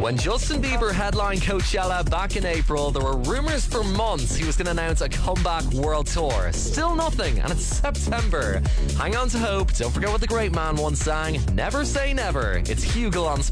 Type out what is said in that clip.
When Justin Bieber headlined Coachella back in April, there were rumours for months he was going to announce a comeback world tour. Still nothing, and it's September. Hang on to hope. Don't forget what the great man once sang. Never say never. It's Hugel on